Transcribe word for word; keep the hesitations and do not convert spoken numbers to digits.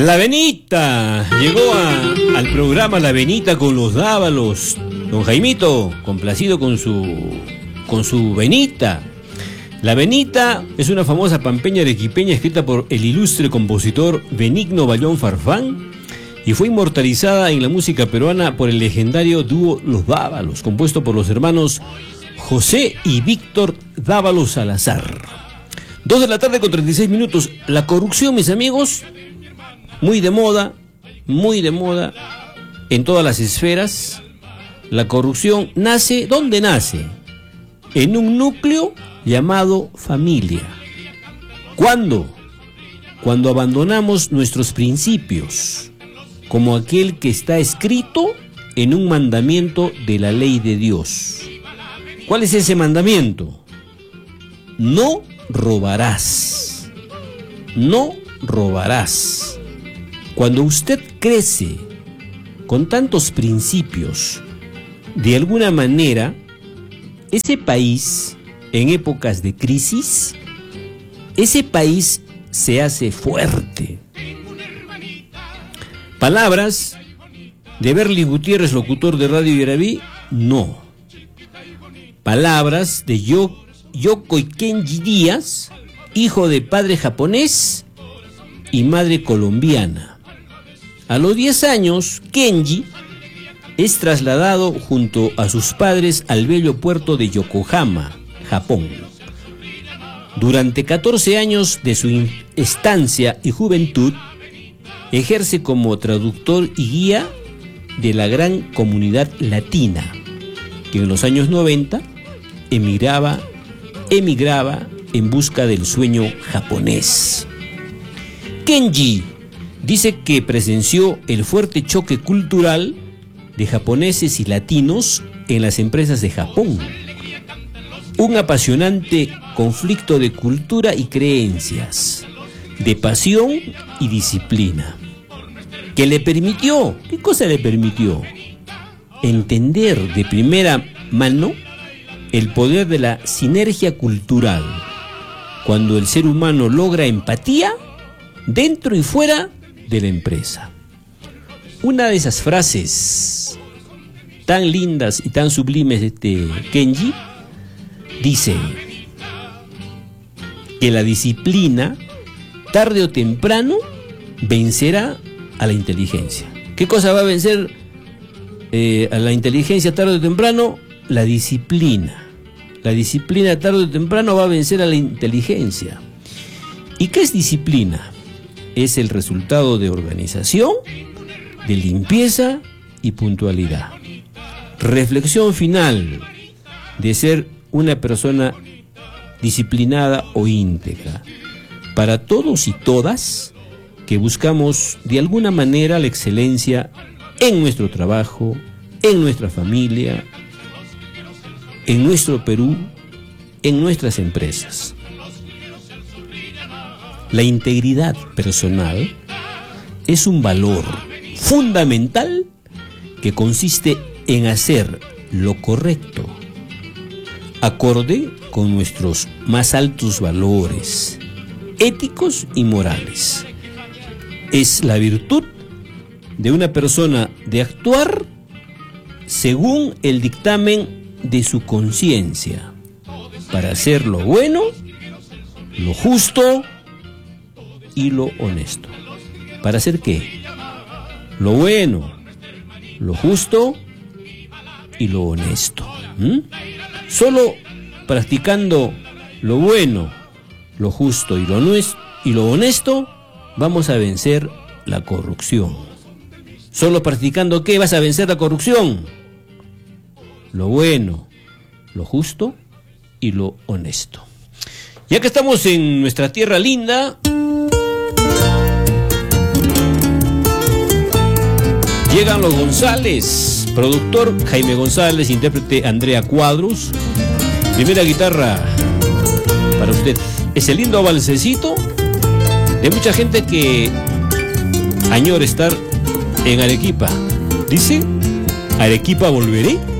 La Venita llegó a, al programa La Venita con los Dávalos. Don Jaimito, complacido con su con su Venita. La Venita es una famosa pampeña arequipeña escrita por el ilustre compositor Benigno Bayón Farfán y fue inmortalizada en la música peruana por el legendario dúo Los Dávalos, compuesto por los hermanos José y Víctor Dávalos Salazar. Dos de la tarde con treinta y seis minutos. La corrupción, mis amigos, muy de moda, muy de moda en todas las esferas. La corrupción nace, ¿dónde nace? En un núcleo llamado familia. ¿Cuándo? Cuando abandonamos nuestros principios, como aquel que está escrito en un mandamiento de la ley de Dios. ¿Cuál es ese mandamiento? No robarás. No robarás. Cuando usted crece con tantos principios, de alguna manera, ese país, en épocas de crisis, ese país se hace fuerte. Palabras de Berly Gutiérrez, locutor de Radio Yaraví, no. Palabras de Yo, Yokoi Kenji Díaz, hijo de padre japonés y madre colombiana. A los diez años, Kenji es trasladado junto a sus padres al bello puerto de Yokohama, Japón. Durante catorce años de su estancia y juventud, ejerce como traductor y guía de la gran comunidad latina, que en los años noventa emigraba, emigraba en busca del sueño japonés. Kenji dice que presenció el fuerte choque cultural de japoneses y latinos en las empresas de Japón. Un apasionante conflicto de cultura y creencias, de pasión y disciplina, que le permitió, ¿qué cosa le permitió? Entender de primera mano el poder de la sinergia cultural, cuando el ser humano logra empatía dentro y fuera de la empresa. Una de esas frases tan lindas y tan sublimes de este Kenji dice que la disciplina tarde o temprano vencerá a la inteligencia. ¿Qué cosa va a vencer eh, a la inteligencia tarde o temprano? La disciplina. La disciplina tarde o temprano va a vencer a la inteligencia. ¿Y qué es disciplina? Es el resultado de organización, de limpieza y puntualidad. Reflexión final de ser una persona disciplinada o íntegra. Para todos y todas que buscamos de alguna manera la excelencia en nuestro trabajo, en nuestra familia, en nuestro Perú, en nuestras empresas. La integridad personal es un valor fundamental que consiste en hacer lo correcto, acorde con nuestros más altos valores éticos y morales. Es la virtud de una persona de actuar según el dictamen de su conciencia, para hacer lo bueno, lo justo y lo honesto. ¿Para hacer qué? Lo bueno, lo justo y lo honesto. ¿Mm? Solo practicando lo bueno, lo justo y lo, nues- y lo honesto, vamos a vencer la corrupción. Solo practicando ¿qué vas a vencer la corrupción? Lo bueno, lo justo y lo honesto. Ya que estamos en nuestra tierra linda, llegan los González, productor Jaime González, intérprete Andrea Cuadros. Primera guitarra para usted. Ese lindo balsecito de mucha gente que añora estar en Arequipa. Dice, Arequipa volveré.